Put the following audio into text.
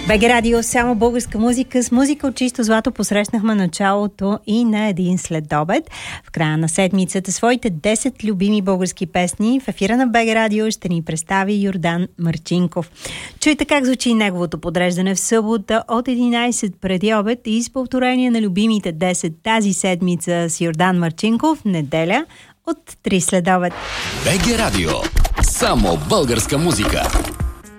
БГ Радио, само българска музика. С музика от чисто злато посрещнахме началото и на един следобед. В края на седмицата своите 10 любими български песни в ефира на БГ Радио ще ни представи Йордан Марчинков. Чуйте как звучи неговото подреждане в събота от 11 преди обед и с повторение на любимите 10 тази седмица с Йордан Марчинков, неделя от 3 следобед. БГ Радио, само българска музика.